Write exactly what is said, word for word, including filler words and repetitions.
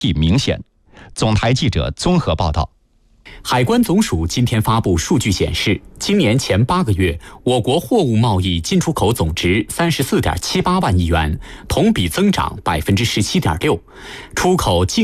亦明显。总台记者综合报道。 海关总署今天发布数据显示，今年前八个月，我国货物贸易进出口总值三十四点七八万亿元，同比增长百分之十七点六，出口净